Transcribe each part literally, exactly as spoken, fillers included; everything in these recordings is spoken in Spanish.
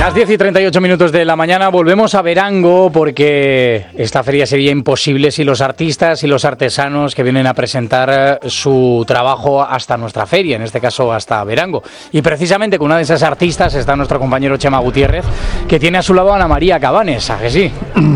Las diez y treinta y ocho minutos de la mañana volvemos a Verango porque esta feria sería imposible si los artistas y los artesanos que vienen a presentar su trabajo hasta nuestra feria, en este caso hasta Verango. Y precisamente con una de esas artistas está nuestro compañero Chema Gutiérrez, que tiene a su lado a Ana María Cabanes, ¿a que sí?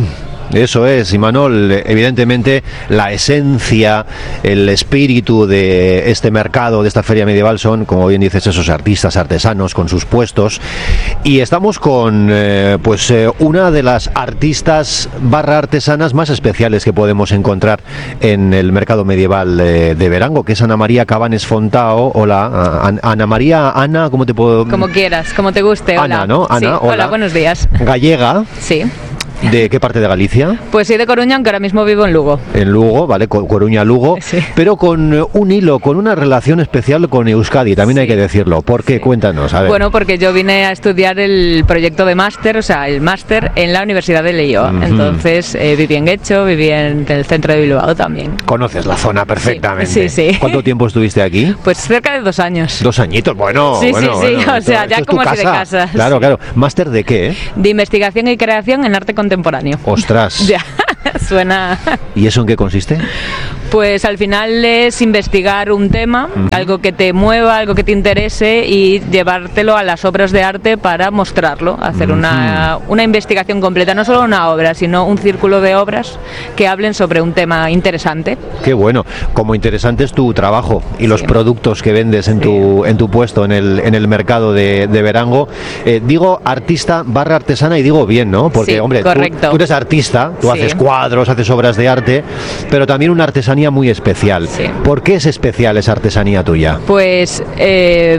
Eso es, Imanol, evidentemente la esencia, el espíritu de este mercado, de esta feria medieval son, como bien dices, esos artistas, artesanos con sus puestos, y estamos con eh, pues eh, una de las artistas barra artesanas más especiales que podemos encontrar en el mercado medieval de, de Verango, que es Ana María Cabanes Fontao. Hola, An Ana María, Ana, ¿cómo te puedo...? Como quieras, como te guste, hola. Ana, ¿no? Ana, sí. hola. Hola, buenos días. Gallega. Sí. ¿De qué parte de Galicia? Pues soy de Coruña, aunque ahora mismo vivo en Lugo. En Lugo, vale, Coruña, Lugo, sí. Pero con un hilo, con una relación especial con Euskadi, también sí. Hay que decirlo. ¿Por qué? Sí. Cuéntanos, a ver. Bueno, porque yo vine a estudiar el proyecto de máster, o sea, el máster en la Universidad de Leioa. Uh-huh. Entonces, eh, viví en Guecho, viví en el centro de Bilbao también. Conoces la zona perfectamente. Sí, sí. sí. ¿Cuánto tiempo estuviste aquí? Pues cerca de dos años. Dos añitos, bueno. Sí, bueno, sí, sí, bueno, o sea, ya como si de casa. Claro, sí. claro. ¿Máster de qué? Eh? De investigación y creación en arte contemporáneo. Ostras. Ya, suena... ¿Y eso en qué consiste? Pues al final es investigar un tema, uh-huh. algo que te mueva, algo que te interese y llevártelo a las obras de arte para mostrarlo, hacer uh-huh. una, una investigación completa, no solo una obra, sino un círculo de obras que hablen sobre un tema interesante. Qué bueno, como interesante es tu trabajo y los sí. productos que vendes en, sí. tu, en tu puesto en el, en el mercado de, de Verango. Eh, digo artista barra artesana y digo bien, ¿no? Porque, sí, hombre, tú, tú eres artista, tú sí. haces cuadros, haces obras de arte, pero también una artesanía muy especial. Sí. ¿Por qué es especial esa artesanía tuya? Pues eh,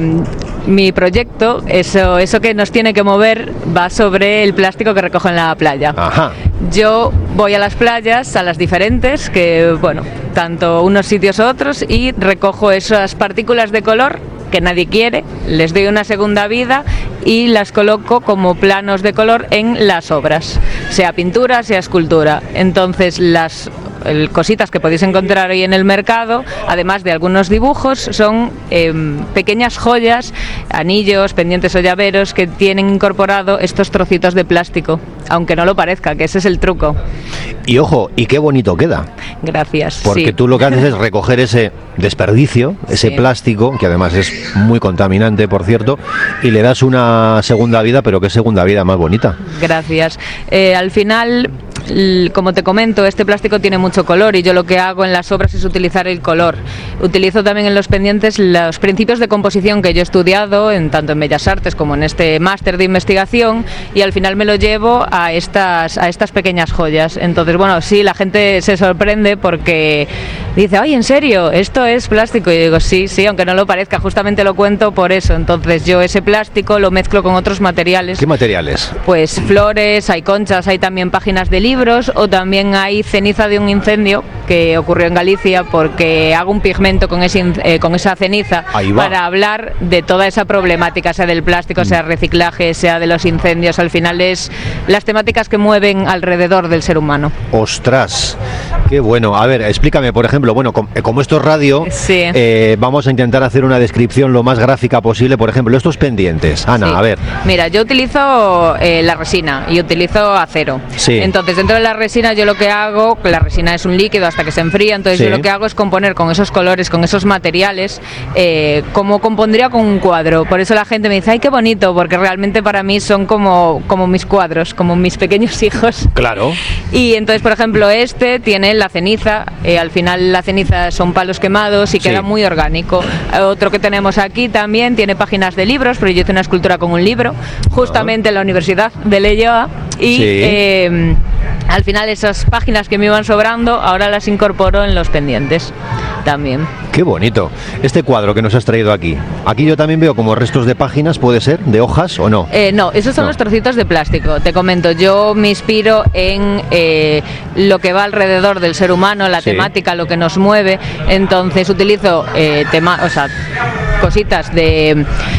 mi proyecto, eso, eso que nos tiene que mover, va sobre el plástico que recojo en la playa. Ajá. Yo voy a las playas, a las diferentes, que bueno, tanto unos sitios u otros, y recojo esas partículas de color que nadie quiere, les doy una segunda vida y las coloco como planos de color en las obras, sea pintura, sea escultura. Entonces las el, cositas que podéis encontrar hoy en el mercado, además de algunos dibujos, son eh, pequeñas joyas, anillos, pendientes o llaveros que tienen incorporado estos trocitos de plástico, aunque no lo parezca, que ese es el truco. Y ojo, y qué bonito queda. Gracias. Porque sí. tú lo que haces es recoger ese desperdicio, ese sí. plástico, que además es muy contaminante, por cierto, y le das una segunda vida, pero qué segunda vida más bonita. Gracias. Eh, al final, como te comento, este plástico tiene mucho color y yo lo que hago en las obras es utilizar el color. Utilizo también en los pendientes los principios de composición que yo he estudiado, en, tanto en Bellas Artes como en este máster de investigación, y al final me lo llevo a estas, a estas pequeñas joyas. Entonces, bueno, sí, la gente se sorprende porque dice, ay, ¿en serio? ¿Esto es plástico? Y yo digo, sí, sí, aunque no lo parezca, justamente lo cuento por eso. Entonces yo ese plástico lo mezclo con otros materiales. ¿Qué materiales? Pues flores, hay conchas, hay también páginas de libros, o también hay ceniza de un incendio que ocurrió en Galicia, porque hago un pigmento con, ese, eh, con esa ceniza para hablar de toda esa problemática, sea del plástico, mm. sea reciclaje, sea de los incendios. Al final es las temáticas que mueven alrededor del ser humano. ¡Ostras! Qué bueno. A ver, explícame, por ejemplo, bueno, como esto es radio, sí. eh, vamos a intentar hacer una descripción lo más gráfica posible. Por ejemplo, estos pendientes. Ana, sí. a ver. Mira, yo utilizo eh, la resina y utilizo acero. Sí. Entonces, dentro de la resina yo lo que hago, la resina es un líquido hasta que se enfría, entonces sí. yo lo que hago es componer con esos colores, con esos materiales, eh, como compondría con un cuadro. Por eso la gente me dice, ay, qué bonito, porque realmente para mí son como, como mis cuadros, como mis pequeños hijos. Claro. Y entonces, por ejemplo, este tiene la ceniza, eh, al final la ceniza son palos quemados y queda sí. muy orgánico. Otro que tenemos aquí también tiene páginas de libros, pero yo hice una escultura con un libro, justamente oh. en la Universidad de Leioa, y sí. eh, al final esas páginas que me iban sobrando ahora las incorporo en los pendientes también. Qué bonito. Este cuadro que nos has traído aquí, aquí yo también veo como restos de páginas, ¿puede ser? ¿De hojas o no? Eh, no, esos son no. los trocitos de plástico. Te comento, yo me inspiro en eh, lo que va alrededor del ser humano, la sí. temática, lo que nos mueve. Entonces utilizo eh, tema, o sea, cositas de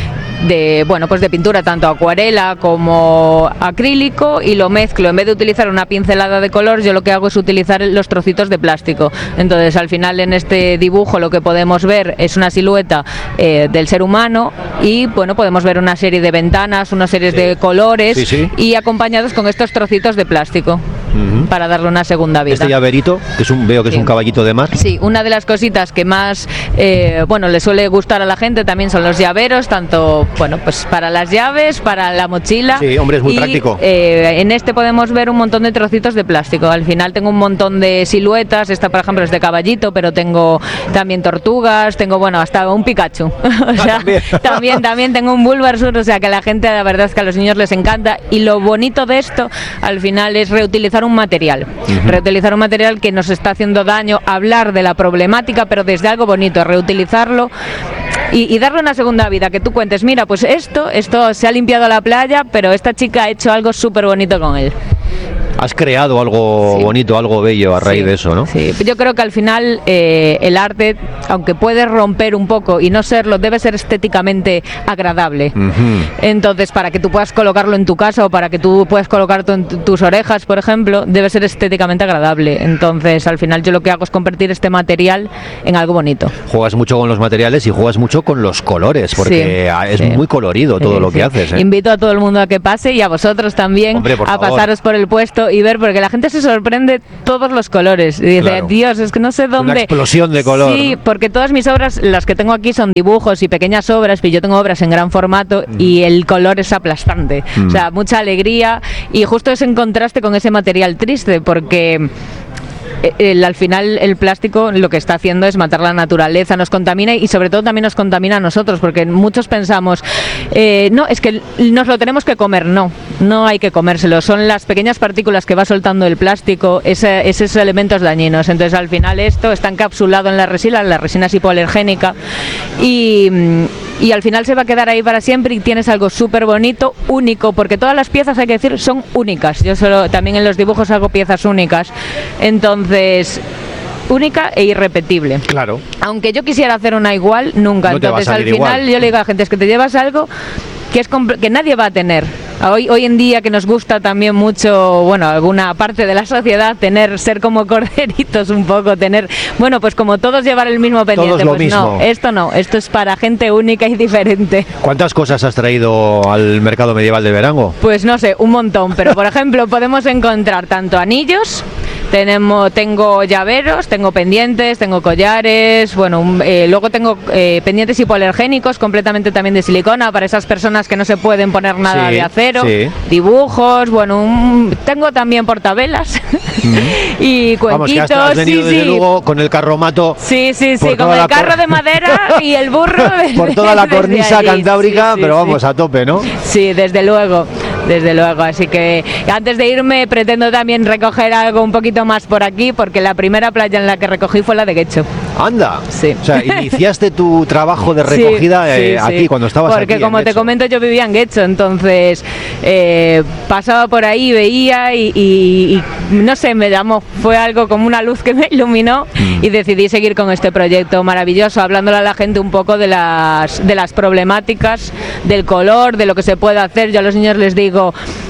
de, bueno, pues de pintura, tanto acuarela como acrílico, y lo mezclo. En vez de utilizar una pincelada de color, yo lo que hago es utilizar los trocitos de plástico. Entonces, al final, en este dibujo lo que podemos ver es una silueta eh, del ser humano, y bueno, podemos ver una serie de ventanas, una serie sí. de colores, sí, sí. y acompañados con estos trocitos de plástico. Uh-huh. Para darle una segunda vida. Este llaverito, que es un, veo que sí. es un caballito de mar. Sí, una de las cositas que más eh, bueno, le suele gustar a la gente también son los llaveros, tanto bueno, pues para las llaves, para la mochila. Sí, hombre, es muy y, práctico. Eh, en este podemos ver un montón de trocitos de plástico. Al final tengo un montón de siluetas. Esta, por ejemplo, es de caballito, pero tengo también tortugas, tengo, bueno, hasta un Pikachu. o sea, ah, también. también, también tengo un Bulbasaur, o sea, que a la gente, la verdad es que a los niños les encanta. Y lo bonito de esto, al final, es reutilizar un material. Uh-huh. Reutilizar un material que nos está haciendo daño, hablar de la problemática, pero desde algo bonito, reutilizarlo y, y darle una segunda vida, que tú cuentes, mira, pues esto, esto se ha limpiado la playa, pero esta chica ha hecho algo súper bonito con él. Has creado algo sí. bonito, algo bello a raíz sí, de eso, ¿no? Sí, yo creo que al final eh, el arte, aunque puede romper un poco y no serlo, debe ser estéticamente agradable. Uh-huh. Entonces, para que tú puedas colocarlo en tu casa o para que tú puedas colocarlo en t- tus orejas, por ejemplo, debe ser estéticamente agradable. Entonces, al final yo lo que hago es convertir este material en algo bonito. Juegas mucho con los materiales y juegas mucho con los colores, porque sí, es sí. muy colorido todo sí, lo que sí. haces, ¿eh? Invito a todo el mundo a que pase y a vosotros también. Hombre, por a favor. pasaros por el puesto y ver, porque la gente se sorprende todos los colores y dice, claro. Dios, es que no sé dónde. Una explosión de color. Sí, porque todas mis obras, las que tengo aquí son dibujos y pequeñas obras, pero yo tengo obras en gran formato mm. y el color es aplastante. Mm. O sea, mucha alegría, y justo es en contraste con ese material triste, porque El, al final el plástico lo que está haciendo es matar la naturaleza, nos contamina y sobre todo también nos contamina a nosotros, porque muchos pensamos, eh, no, es que nos lo tenemos que comer. No, no hay que comérselo, son las pequeñas partículas que va soltando el plástico, ese, esos elementos dañinos. Entonces al final esto está encapsulado en la resina, la resina es hipoalergénica, y, y al final se va a quedar ahí para siempre y tienes algo súper bonito, único, porque todas las piezas, hay que decir, son únicas. Yo solo, también en los dibujos hago piezas únicas, entonces única e irrepetible. Claro. Aunque yo quisiera hacer una igual, nunca. No Entonces al final igual. Yo le digo a la gente, es que te llevas algo que es compl- que nadie va a tener. Hoy, hoy en día, que nos gusta también mucho, bueno, alguna parte de la sociedad, tener, ser como corderitos un poco, tener, bueno, pues como todos llevar el mismo pendiente. Todos lo pues mismo. No, esto no, esto es para gente única y diferente. ¿Cuántas cosas has traído al mercado medieval de Verango? Pues no sé, un montón, pero por ejemplo podemos encontrar tanto anillos, tenemos, tengo llaveros, tengo pendientes, tengo collares, bueno, un, eh, luego tengo eh, pendientes hipoalergénicos completamente también de silicona para esas personas que no se pueden poner nada sí, de acero, sí. dibujos, bueno, un, tengo también portavelas mm. y cuenquitos. Vamos, que hasta has venido sí, desde sí. Luego con el carromato. Sí, sí, sí, con el carro cor- de madera y el burro. De, por toda la cornisa allí, cantábrica, sí, sí, pero vamos, sí. a tope, ¿no? Sí, desde luego, desde luego. Así que antes de irme pretendo también recoger algo un poquito más por aquí, porque la primera playa en la que recogí fue la de Guecho. Anda. Sí. O sea, iniciaste tu trabajo de recogida sí, sí, eh, aquí sí. cuando estabas porque aquí. Porque como te comento, yo vivía en Guecho, entonces eh, pasaba por ahí, veía y, y, y no sé, me llamó, fue algo como una luz que me iluminó mm. y decidí seguir con este proyecto maravilloso, hablándole a la gente un poco de las, de las problemáticas, del color, de lo que se puede hacer. Yo a los niños les digo,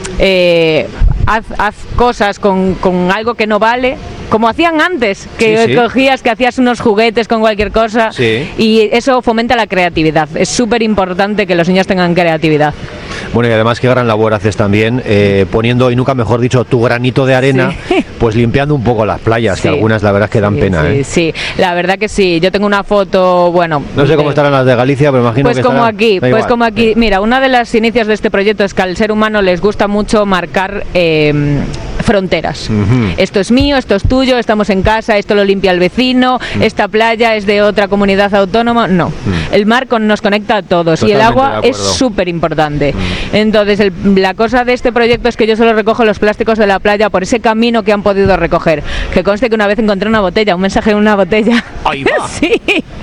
eh, haz, haz cosas con, con algo que no vale, como hacían antes, que sí, sí. cogías, que hacías unos juguetes con cualquier cosa, sí. y eso fomenta la creatividad. Es súper importante que los niños tengan creatividad. Bueno, y además qué gran labor haces también, eh, poniendo, y nunca mejor dicho, tu granito de arena, sí. pues limpiando un poco las playas, sí. que algunas la verdad es que dan sí, pena. Sí, ¿eh? sí, la verdad que sí. Yo tengo una foto, bueno... No sé de, cómo estarán las de Galicia, pero imagino pues que como estarán, aquí, pues igual. como aquí. Mira, uno de los inicios de este proyecto es que al ser humano les gusta mucho marcar eh, fronteras. Uh-huh. Esto es mío, esto es tuyo, estamos en casa, esto lo limpia el vecino, uh-huh. esta playa es de otra comunidad autónoma. No, uh-huh. el mar con, nos conecta a todos. Totalmente, y el agua es súper importante. Uh-huh. Entonces, el, la cosa de este proyecto es que yo solo recojo los plásticos de la playa por ese camino que han podido recoger. Que conste que una vez encontré una botella, un mensaje en una botella. Ahí va. Sí.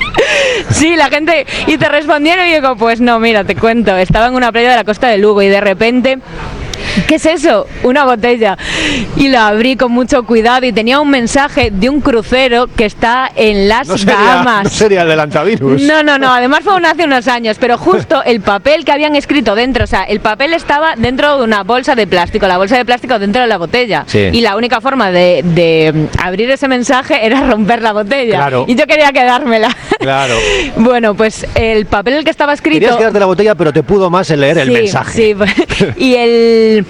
Sí, la gente, y te respondieron y digo, pues no, mira, te cuento, estaba en una playa de la costa de Lugo y de repente ¿qué es eso? Una botella. Y lo abrí con mucho cuidado y tenía un mensaje de un crucero que está en las no sería, Bahamas. No sería el del antivirus. No, no, no, además fue hace unos años, pero justo el papel que habían escrito dentro, o sea, el papel estaba dentro de una bolsa de plástico, la bolsa de plástico dentro de la botella. Sí. Y la única forma de, de abrir ese mensaje era romper la botella. Claro. Y yo quería quedármela. Claro. Bueno, pues el papel en el que estaba escrito... Querías quedarte la botella, pero te pudo más el leer sí, el mensaje. Sí, y el...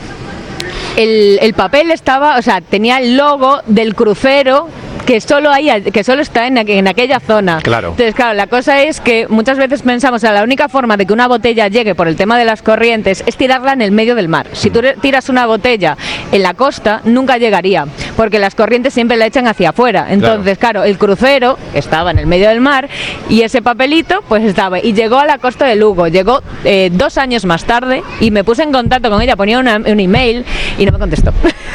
El, el papel estaba, o sea, tenía el logo del crucero que solo hay, que solo está en, en aquella zona. Claro. Entonces, claro, la cosa es que muchas veces pensamos, o sea, la única forma de que una botella llegue por el tema de las corrientes es tirarla en el medio del mar. Si tú tiras una botella en la costa, nunca llegaría, porque las corrientes siempre la echan hacia afuera. Entonces, claro, claro el crucero estaba en el medio del mar y ese papelito pues estaba, y llegó a la costa de Lugo, llegó eh, dos años más tarde y me puse en contacto con ella, ponía una, un email y no me contestó.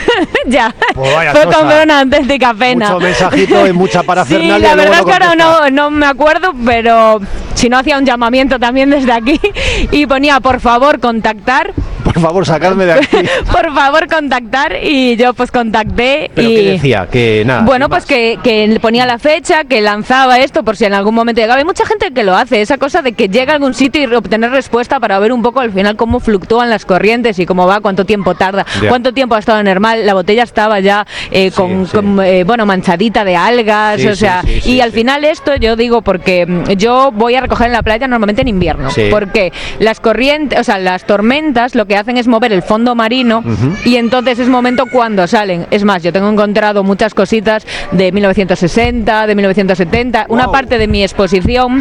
Ya, pues fue como una auténtica pena. Mucho mensajito y mucha parafernalia. Sí, la verdad es que ahora no, no, no me acuerdo, pero si no hacía un llamamiento también desde aquí y ponía por favor contactar. Por favor, sacarme de aquí. Por favor, contactar, y yo pues contacté. ¿Pero y qué decía? Que nada. Bueno, pues que, que ponía la fecha, que lanzaba esto por si en algún momento llegaba. Hay mucha gente que lo hace, esa cosa de que llega a algún sitio y obtener respuesta para ver un poco al final cómo fluctúan las corrientes y cómo va, cuánto tiempo tarda, ya. cuánto tiempo ha estado en el mar. La botella estaba ya eh, con, sí, sí. con eh, bueno, manchadita de algas, sí, o sea, sí, sí, sí, y sí, al sí. final esto yo digo porque yo voy a recoger en la playa normalmente en invierno, Sí. porque las corrientes, o sea, las tormentas lo que hacen es mover el fondo marino Uh-huh. y entonces es momento cuando salen. Es más, yo tengo encontrado muchas cositas de mil novecientos sesenta, de mil novecientos setenta. Wow. Una parte de mi exposición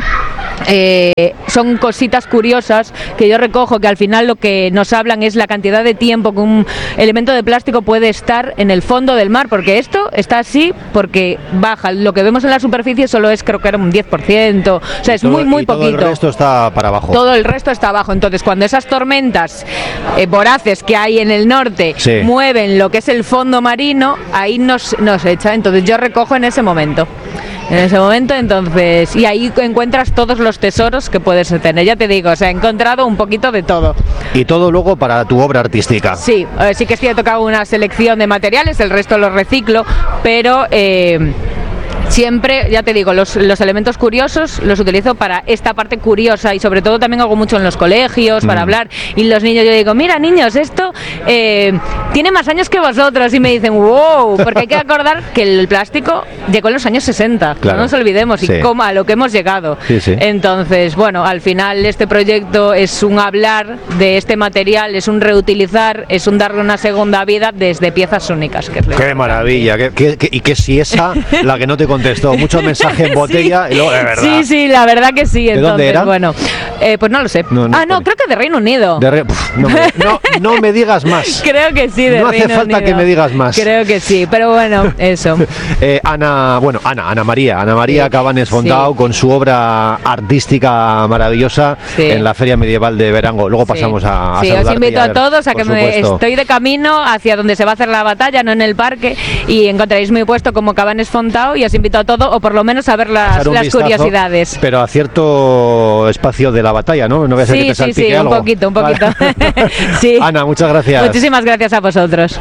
eh, son cositas curiosas que yo recojo, que al final lo que nos hablan es la cantidad de tiempo que un elemento de plástico puede estar en el fondo del mar, porque esto está así porque baja. Lo que vemos en la superficie solo es, creo que era un diez por ciento, o sea, es todo, muy, muy y poquito. Todo el resto está para abajo. Todo el resto está abajo. Entonces, cuando esas tormentas eh, voraces que hay en el norte sí. mueven lo que es el fondo marino, ahí nos, nos echa. Entonces yo recojo en ese momento. En ese momento, entonces, y ahí encuentras todos los tesoros que puedes tener. Ya te digo, o sea, he encontrado un poquito de todo. Y todo luego para tu obra artística. Sí, eh, sí que sí he tocado una selección de materiales, el resto los reciclo, pero... Eh, siempre, ya te digo, los, los elementos curiosos los utilizo para esta parte curiosa y sobre todo también hago mucho en los colegios para mm. hablar, y los niños yo digo, mira niños, esto eh, tiene más años que vosotros, y me dicen wow, porque hay que acordar que el plástico llegó en los años sesenta, claro. No nos olvidemos, y sí. cómo a lo que hemos llegado. Sí, sí. Entonces, bueno, al final este proyecto es un hablar de este material, es un reutilizar, es un darle una segunda vida desde piezas únicas. Que es ¡Qué maravilla! Que, que, que, y que si esa, la que no te contestó, mucho mensaje en botella, sí. Y luego de verdad. Sí, sí, la verdad que sí. ¿De entonces, dónde era? Bueno, eh, pues no lo sé. No, no, ah, no, creo que de Reino Unido. De Re... Uf, no, me, no, no me digas más. Creo que sí, de No Reino hace falta Unido. que me digas más. Creo que sí, pero bueno, eso. eh, Ana, bueno, Ana, Ana María, Ana María sí. Cabanes Fontao, sí. con su obra artística maravillosa sí. en la Feria Medieval de Verango. Luego pasamos sí. a, a sí, saludarte. Os invito a, a ver, todos a que me estoy de camino hacia donde se va a hacer la batalla, no en el parque, y encontraréis mi puesto como Cabanes Fontao, y os invito a todo, o por lo menos a ver las, las vistazo, curiosidades. Pero a cierto espacio de la batalla, ¿no? No voy a hacer sí, que te sí, sí, algo. un poquito, un poquito. Vale. Sí. Ana, muchas gracias. Muchísimas gracias a vosotros.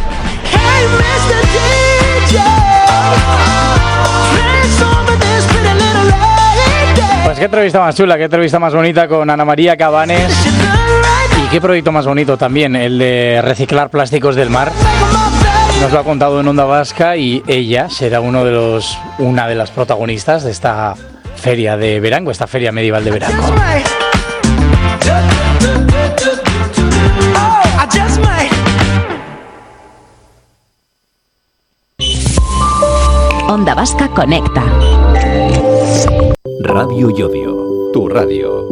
Pues qué entrevista más chula, qué entrevista más bonita con Ana María Cabanes. Y qué proyecto más bonito también, el de reciclar plásticos del mar. Nos lo ha contado en Onda Vasca y ella será uno de los, una de las protagonistas de esta feria de Verango, esta feria medieval de Verango. Onda Vasca conecta. Radio Llodio, tu radio.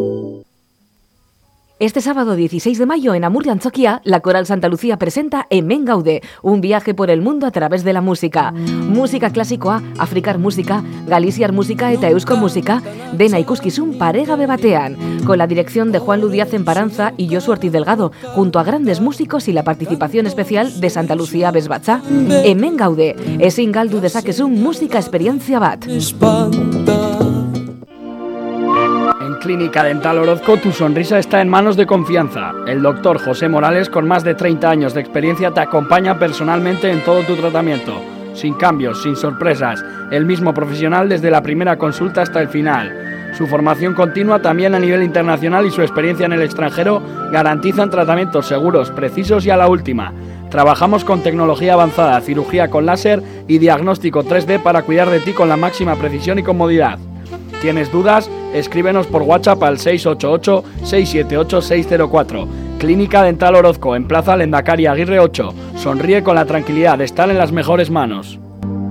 Este sábado dieciséis de mayo en Amur de Antzoquia, la Coral Santa Lucía presenta Hemen Gaude, un viaje por el mundo a través de la música. Música klasikoa, afrikar musika, galiziar musika eta eusko musika, dena ikuskizun paregabe batean, con la dirección de Juan Ludiaz Emparanza y Josu Ortiz Delgado, junto a grandes músicos y la participación especial de Santa Lucía Besbatza. Hemen Gaude, ezin galdu dezakezun musika esperientzia bat. Clínica Dental Orozco, tu sonrisa está en manos de confianza. El doctor José Morales, con más de treinta años de experiencia, te acompaña personalmente en todo tu tratamiento. Sin cambios, sin sorpresas. El mismo profesional desde la primera consulta hasta el final. Su formación continua también a nivel internacional y su experiencia en el extranjero garantizan tratamientos seguros, precisos y a la última. Trabajamos con tecnología avanzada, cirugía con láser y diagnóstico tres D para cuidar de ti con la máxima precisión y comodidad. ¿Tienes dudas? Escríbenos por WhatsApp al seis ocho ocho, seis siete ocho, seis cero cuatro. Clínica Dental Orozco, en Plaza Lendakari Aguirre ocho. Sonríe con la tranquilidad de estar en las mejores manos.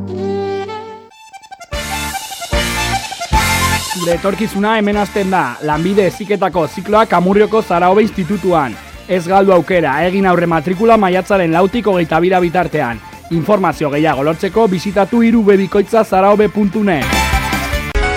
Gure etorkizuna hemen hasten da. Lanbide heziketako zikloak Amurrioko Zaraobe Institutuan. Ez galdu aukera, egin aurre matrikula maiatzaren lautik hogeita bira bitartean. Informazio gehiago lortzeko bisitatu hiru be bikoitza zaraobe puntu net.